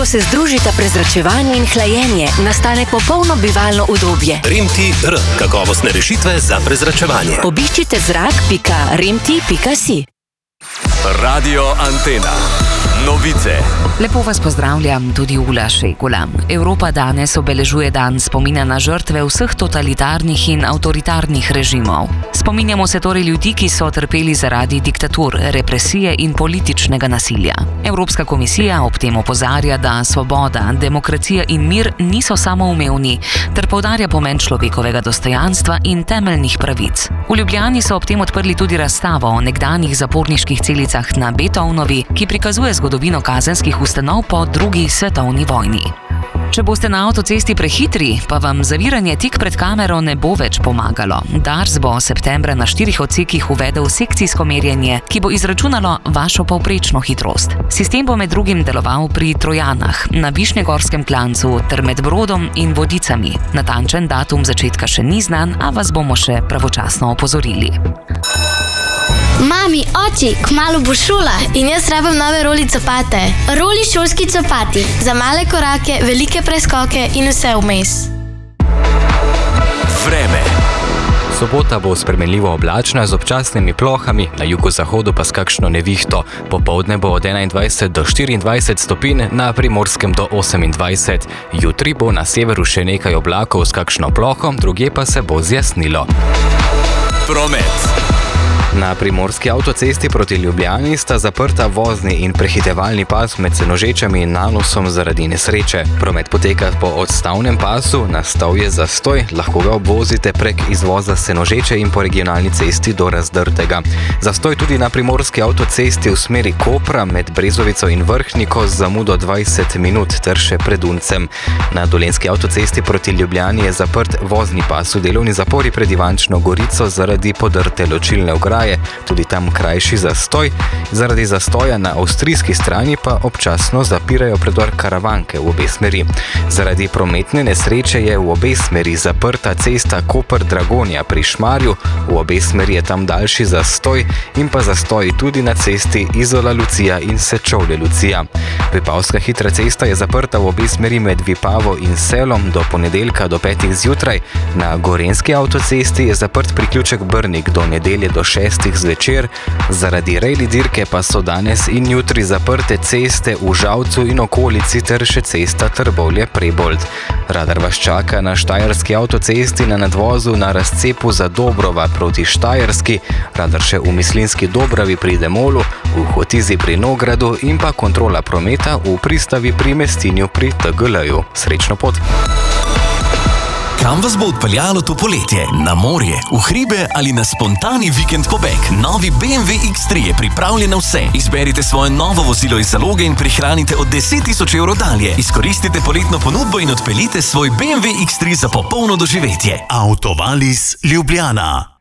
Ko se združita prezračevanje in hlajenje, nastane popolno bivalno udobje. Remti-R. Kakovostne rešitve za prezračevanje. Obiščite zrak.remti.si. Radio Antena. Novice. Lepo vas pozdravljam, tudi Ula Šegula. Evropa danes obeležuje dan spomina na žrtve vseh totalitarnih in avtoritarnih režimov. Spominjamo se torej ljudi, ki so trpeli zaradi diktatur, represije in političnega nasilja. Evropska komisija ob tem opozarja, da svoboda, demokracija in mir niso samoumevni, ter poudarja pomen človekovega dostojanstva in temeljnih pravic. V Ljubljani so ob tem odprli tudi razstavo o nekdanjih zaporniških celicah na Beethovnovi, ki prikazuje zgodovino kazenskih ustanov po drugi svetovni vojni. Če boste na avtocesti prehitri, pa vam zaviranje tik pred kamero ne bo več pomagalo. Dars bo septembra na 4 odsekih uvedel sekcijsko merjenje, ki bo izračunalo vašo povprečno hitrost. Sistem bo med drugim deloval pri Trojanah, na Višnjegorskem klancu ter med Brodom in Vodicami. Natančen datum začetka še ni znan, a vas bomo še pravočasno opozorili. Mami, oči, kmalu bo šola in jaz rabim nove roli copate. Roli šolski copati, za male korake, velike preskoke in vse vmes. Vreme. Sobota bo spremenljivo oblačna z občasnimi plohami, na jugozahodu pa s kakšno nevihto. Popoldne bo od 21 do 24 stopinj, na Primorskem do 28. Jutri bo na severu še nekaj oblakov s kakšno ploho, drugje pa se bo zjasnilo. Promet. Na primorski avtocesti proti Ljubljani sta zaprta vozni in prehitevalni pas med Senožečami in Nanosom zaradi nesreče. Promet poteka po odstavnem pasu, nastal je zastoj, lahko ga obvozite prek izvoza Senožeče in po regionalni cesti do Razdrtega. Zastoj tudi na primorski avtocesti v smeri Kopra med Brezovico in Vrhniko z zamudo 20 minut ter še pred Uncem. Na dolenjski avtocesti proti Ljubljani je zaprt vozni pas v delovni zapori pred Ivančno Gorico zaradi podrte ločilne ograje. Tudi tam krajši zastoj. Zaradi zastoja na avstrijski strani pa občasno zapirajo predor Karavanke v obe smeri. Zaradi prometne nesreče je v obe smeri zaprta cesta Koper-Dragonja pri Šmarju, v obe smeri je tam daljši zastoj in pa zastoj tudi na cesti Izola-Lucija in Sečovlje-Lucija. Vipavska hitra cesta je zaprta v obe smeri med Vipavo in Selom do ponedeljka do 5 zjutraj. Na gorenjski avtocesti je zaprt priključek Brnik do nedelje do 6 zvečer, zaradi rejli dirke pa so danes in jutri zaprte ceste v Žalcu in okolici ter še cesta Trbovlje-Prebold. Radar vas čaka na štajerski avtocesti na nadvozu na razcepu za Dobrova proti Štajerski, radar še v Mislinski Dobravi pri Demolu, v Hotizi pri Nogradu in pa kontrola prometa v pristavi pri Mestinju pri TGL-ju. Srečno pot! Kam vas bo odpeljalo to poletje? Na morje, v hribe ali na spontani vikend pobeg? Novi BMW X3 je pripravljen na vse. Izberite svoje novo vozilo iz zaloge in prihranite od 10 000 evrov dalje. Izkoristite poletno ponudbo in odpeljite svoj BMW X3 za popolno doživetje. Autovalis Ljubljana.